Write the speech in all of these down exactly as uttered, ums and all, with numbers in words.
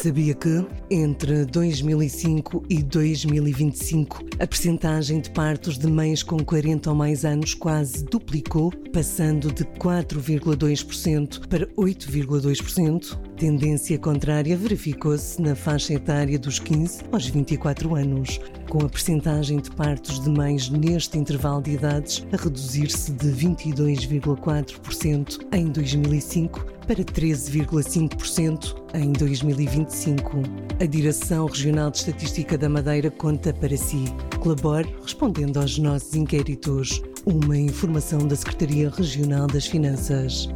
Sabia que, entre dois mil e cinco e dois mil e vinte e cinco, a percentagem de partos de mães com quarenta ou mais anos quase duplicou, passando de quatro vírgula dois por cento para oito vírgula dois por cento? Tendência contrária verificou-se na faixa etária dos quinze aos vinte e quatro anos, com a percentagem de partos de mães neste intervalo de idades a reduzir-se de vinte e dois vírgula quatro por cento em dois mil e cinco para treze vírgula cinco por cento em dois mil e vinte e cinco. A Direção Regional de Estatística da Madeira conta para si. Colabore respondendo aos nossos inquéritos. Uma informação da Secretaria Regional das Finanças.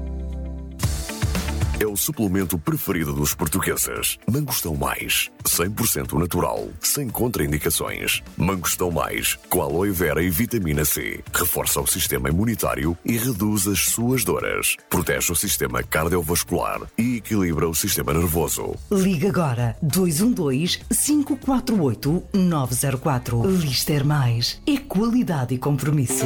É o suplemento preferido dos portugueses. Mangostão Mais, cem por cento natural, sem contraindicações. Mangostão Mais, com aloe vera e vitamina C. Reforça o sistema imunitário e reduz as suas dores. Protege o sistema cardiovascular e equilibra o sistema nervoso. Liga agora dois um dois, cinco quatro oito, nove zero quatro. Lister Mais é qualidade e compromisso.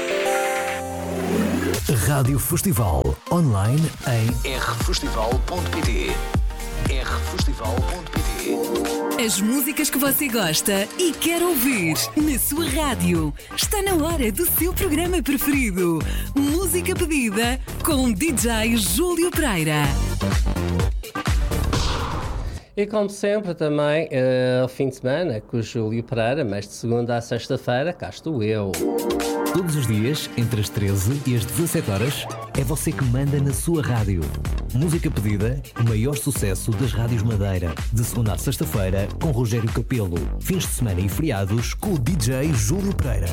Rádio Festival, online em r festival ponto p t. r festival ponto p t. As músicas que você gosta e quer ouvir na sua rádio. Está na hora do seu programa preferido. Música pedida com D J Júlio Pereira. E como sempre também, uh, ao fim de semana, com o Júlio Pereira, mas de segunda a sexta-feira, cá estou eu. Todos os dias, entre as treze e as dezassete horas, é você que manda na sua rádio. Música pedida, o maior sucesso das rádios Madeira. De segunda a sexta-feira, com Rogério Capelo. Fins de semana e feriados, com o D J Júlio Pereira.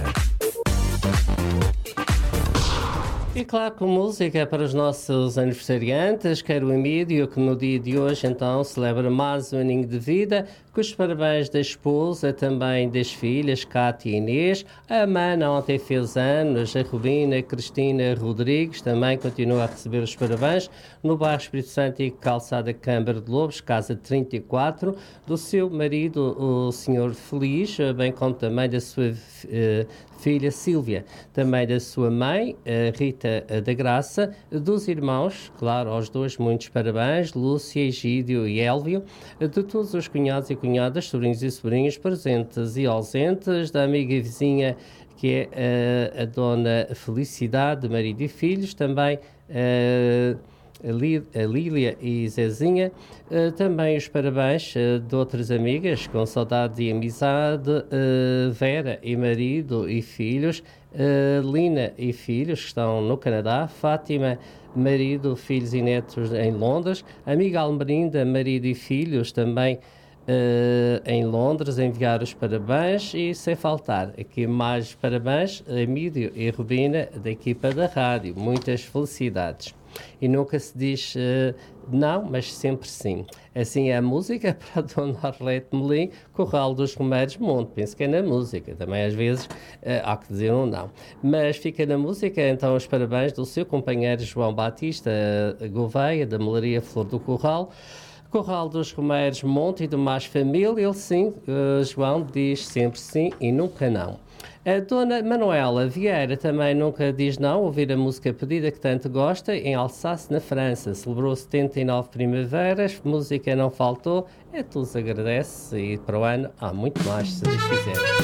E claro, com música para os nossos aniversariantes, quero o Emílio, que no dia de hoje então celebra mais um aninho de vida, com os parabéns da esposa, também das filhas, Cátia e Inês. A Mana ontem fez anos, a Rubina Cristina Rodrigues também continua a receber os parabéns, no bairro Espírito Santo e Calçada Câmara de Lobos, casa trinta e quatro, do seu marido, o senhor Feliz, bem como também da sua uh, filha Sílvia, também da sua mãe, a Rita da Graça, dos irmãos, claro, aos dois muitos parabéns, Lúcia, Egídio e Élvio, de todos os cunhados e cunhadas, sobrinhos e sobrinhas presentes e ausentes, da amiga e vizinha que é uh, a dona Felicidade, de marido e filhos, também uh, a, Lí- a Lília e Zezinha, uh, também os parabéns uh, de outras amigas com saudade e amizade, uh, Vera e marido e filhos, uh, Lina e filhos que estão no Canadá, Fátima, marido, filhos e netos em Londres, amiga Almerinda, marido e filhos também Uh, em Londres, enviar os parabéns e sem faltar aqui mais parabéns a Emílio e Rubina da equipa da rádio, muitas felicidades. E nunca se diz uh, não, mas sempre sim. Assim é a música para a Dona Arlete Melim, Corral dos Romeiros Monte. Penso que é na música, também às vezes uh, há que dizer um não. Mas fica na música então os parabéns do seu companheiro João Batista uh, Gouveia, da Melaria Flor do Corral, Corral dos Romeiros Monte e do Mais Família. Ele sim, uh, João, diz sempre sim e nunca não. A Dona Manuela Vieira também nunca diz não, ouvir a música pedida que tanto gosta, em Alsáce, na França. Celebrou setenta e nove primaveras, música não faltou, é todos agradece e para o ano há muito mais, se Deus quiser.